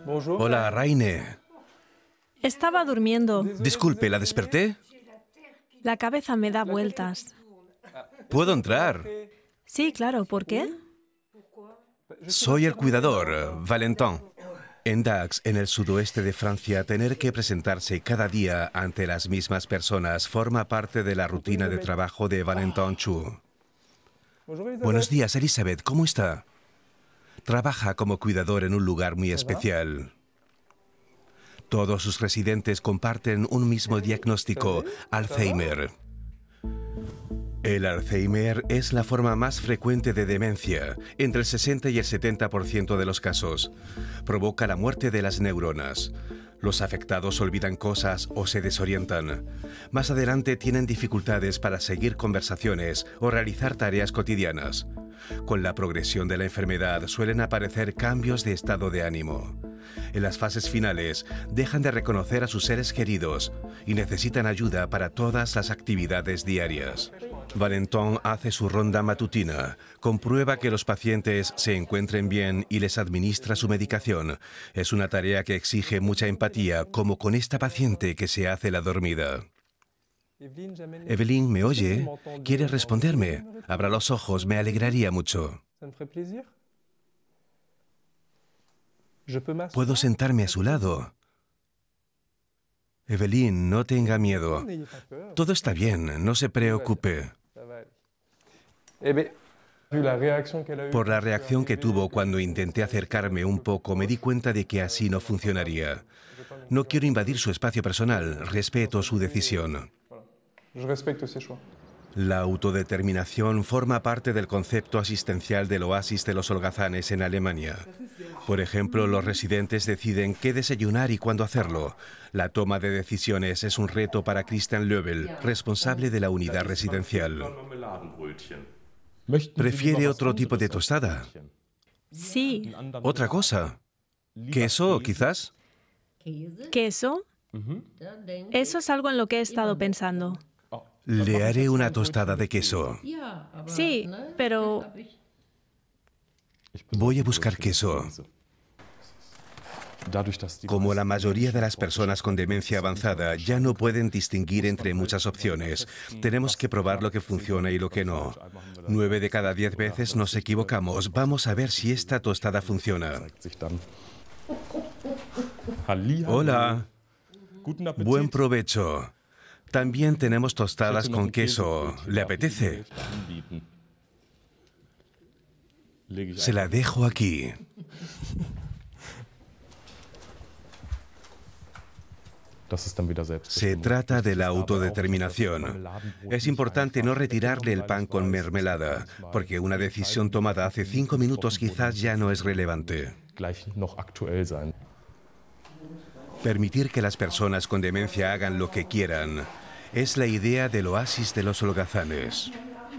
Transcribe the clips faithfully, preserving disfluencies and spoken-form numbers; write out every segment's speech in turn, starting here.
Hola, Raine. Estaba durmiendo. Disculpe, ¿la desperté? La cabeza me da vueltas. ¿Puedo entrar? Sí, claro. ¿Por qué? Soy el cuidador, Valentin. En Dax, en el sudoeste de Francia, tener que presentarse cada día ante las mismas personas forma parte de la rutina de trabajo de Valentin Chu. Buenos días, Elizabeth. ¿Cómo está? Trabaja como cuidador en un lugar muy especial. Todos sus residentes comparten un mismo diagnóstico, Alzheimer. El Alzheimer es la forma más frecuente de demencia, entre el sesenta y el setenta por ciento de los casos. Provoca la muerte de las neuronas. Los afectados olvidan cosas o se desorientan. Más adelante tienen dificultades para seguir conversaciones o realizar tareas cotidianas. Con la progresión de la enfermedad suelen aparecer cambios de estado de ánimo. En las fases finales dejan de reconocer a sus seres queridos y necesitan ayuda para todas las actividades diarias. Valentin hace su ronda matutina, comprueba que los pacientes se encuentren bien y les administra su medicación. Es una tarea que exige mucha empatía, como con esta paciente que se hace la dormida. Evelyn, ¿me oye? ¿Quiere responderme? Abra los ojos, me alegraría mucho. ¿Puedo sentarme a su lado? Evelyn, no tenga miedo. Todo está bien, no se preocupe. Por la reacción que tuvo cuando intenté acercarme un poco, me di cuenta de que así no funcionaría. No quiero invadir su espacio personal, respeto su decisión. La autodeterminación forma parte del concepto asistencial del oasis de los holgazanes en Alemania. Por ejemplo, los residentes deciden qué desayunar y cuándo hacerlo. La toma de decisiones es un reto para Christian Löbel, responsable de la unidad residencial. ¿Prefiere otro tipo de tostada? Sí. ¿Otra cosa? ¿Queso, quizás? ¿Queso? Eso es algo en lo que he estado pensando. Le haré una tostada de queso. Sí, pero... Voy a buscar queso. Como la mayoría de las personas con demencia avanzada ya no pueden distinguir entre muchas opciones, tenemos que probar lo que funciona y lo que no. Nueve de cada diez veces nos equivocamos. Vamos a ver si esta tostada funciona. Hola. Buen provecho. También tenemos tostadas con queso. ¿Le apetece? Se la dejo aquí. Se trata de la autodeterminación. Es importante no retirarle el pan con mermelada, porque una decisión tomada hace cinco minutos quizás ya no es relevante. Permitir que las personas con demencia hagan lo que quieran es la idea del oasis de los holgazanes.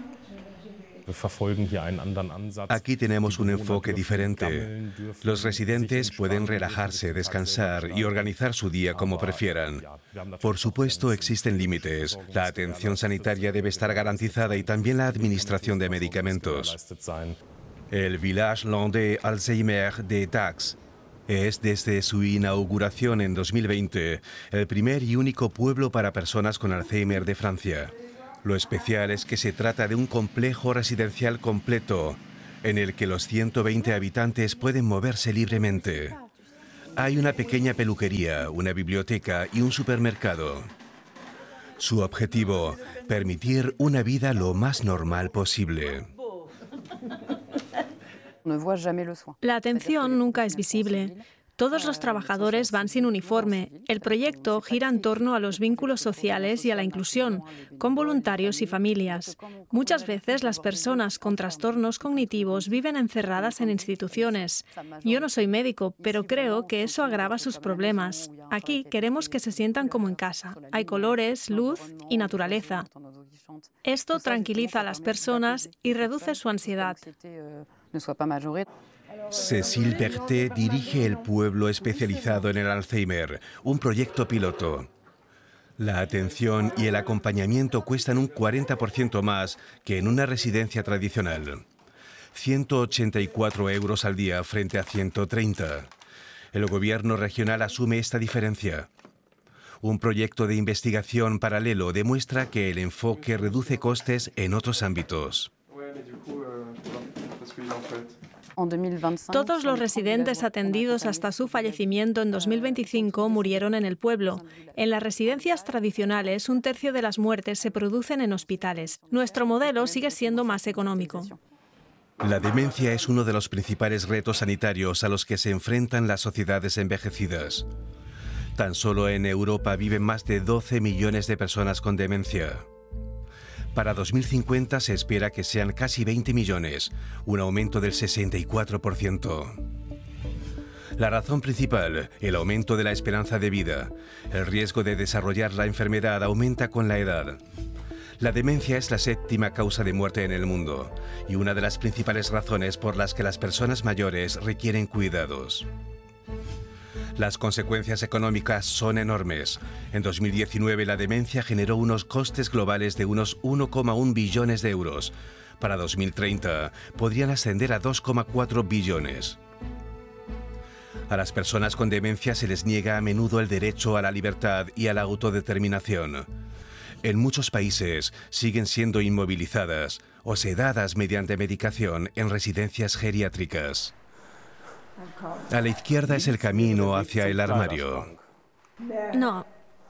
Aquí tenemos un enfoque diferente. Los residentes pueden relajarse, descansar y organizar su día como prefieran. Por supuesto, existen límites. La atención sanitaria debe estar garantizada y también la administración de medicamentos. El Village Landais Alzheimer de Dax es, desde su inauguración en dos mil veinte, el primer y único pueblo para personas con Alzheimer de Francia. Lo especial es que se trata de un complejo residencial completo, en el que los ciento veinte habitantes pueden moverse libremente. Hay una pequeña peluquería, una biblioteca y un supermercado. Su objetivo, permitir una vida lo más normal posible. La atención nunca es visible. Todos los trabajadores van sin uniforme. El proyecto gira en torno a los vínculos sociales y a la inclusión, con voluntarios y familias. Muchas veces las personas con trastornos cognitivos viven encerradas en instituciones. Yo no soy médico, pero creo que eso agrava sus problemas. Aquí queremos que se sientan como en casa. Hay colores, luz y naturaleza. Esto tranquiliza a las personas y reduce su ansiedad. Cécile Berthet dirige el pueblo especializado en el Alzheimer, un proyecto piloto. La atención y el acompañamiento cuestan un cuarenta por ciento más que en una residencia tradicional. ciento ochenta y cuatro euros al día frente a ciento treinta. El gobierno regional asume esta diferencia. Un proyecto de investigación paralelo demuestra que el enfoque reduce costes en otros ámbitos. Todos los residentes atendidos hasta su fallecimiento en dos mil veinticinco murieron en el pueblo. En las residencias tradicionales, un tercio de las muertes se producen en hospitales. Nuestro modelo sigue siendo más económico. La demencia es uno de los principales retos sanitarios a los que se enfrentan las sociedades envejecidas. Tan solo en Europa viven más de doce millones de personas con demencia. Para dos mil cincuenta se espera que sean casi veinte millones, un aumento del sesenta y cuatro por ciento. La razón principal, el aumento de la esperanza de vida. El riesgo de desarrollar la enfermedad aumenta con la edad. La demencia es la séptima causa de muerte en el mundo y una de las principales razones por las que las personas mayores requieren cuidados. Las consecuencias económicas son enormes. En dos mil diecinueve la demencia generó unos costes globales de unos uno coma uno billones de euros. Para dos mil treinta podrían ascender a dos coma cuatro billones. A las personas con demencia se les niega a menudo el derecho a la libertad y a la autodeterminación. En muchos países siguen siendo inmovilizadas o sedadas mediante medicación en residencias geriátricas. A la izquierda es el camino hacia el armario. No.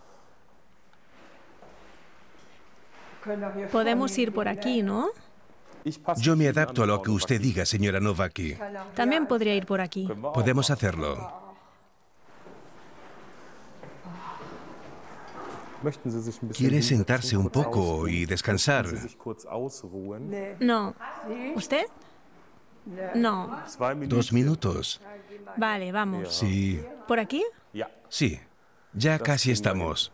Podemos ir por aquí, ¿no? Yo me adapto a lo que usted diga, señora Nowacki. También podría ir por aquí. Podemos hacerlo. ¿Quiere sentarse un poco y descansar? No. ¿Usted? No. Dos minutos. Vale, vamos. Sí. ¿Por aquí? Sí. Ya casi estamos.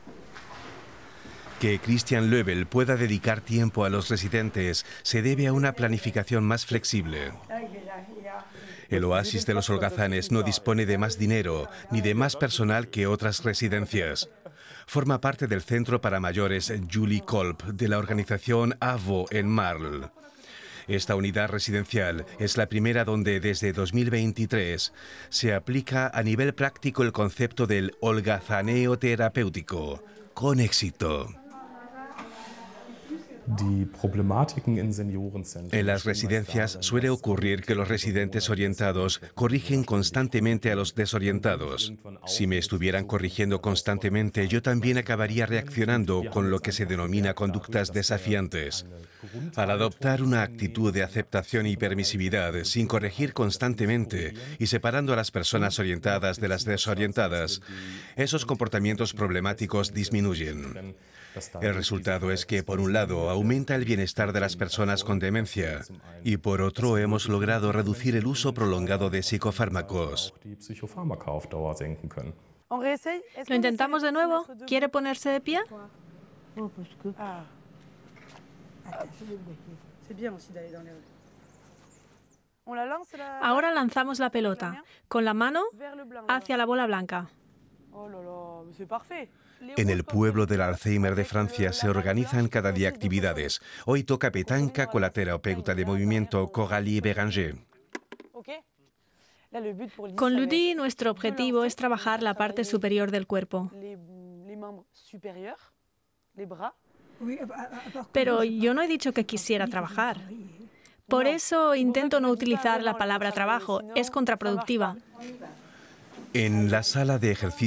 Que Christian Löbel pueda dedicar tiempo a los residentes se debe a una planificación más flexible. El oasis de los holgazanes no dispone de más dinero ni de más personal que otras residencias. Forma parte del Centro para Mayores Julie Kolb de la organización AVO en Marl. Esta unidad residencial es la primera donde desde dos mil veintitrés se aplica a nivel práctico el concepto del holgazaneo terapéutico, con éxito. En las residencias suele ocurrir que los residentes orientados corrigen constantemente a los desorientados. Si me estuvieran corrigiendo constantemente, yo también acabaría reaccionando con lo que se denomina conductas desafiantes. Al adoptar una actitud de aceptación y permisividad sin corregir constantemente y separando a las personas orientadas de las desorientadas, esos comportamientos problemáticos disminuyen. El resultado es que, por un lado, aumenta el bienestar de las personas con demencia y, por otro, hemos logrado reducir el uso prolongado de psicofármacos. ¿Lo intentamos de nuevo? ¿Quiere ponerse de pie? Ahora lanzamos la pelota, con la mano hacia la bola blanca. En el pueblo del Alzheimer de Francia se organizan cada día actividades. Hoy toca petanca con la terapeuta de movimiento Coralie Béranger. Con Ludi, nuestro objetivo es trabajar la parte superior del cuerpo. Pero yo no he dicho que quisiera trabajar. Por eso intento no utilizar la palabra trabajo. Es contraproductiva. En la sala de ejercicio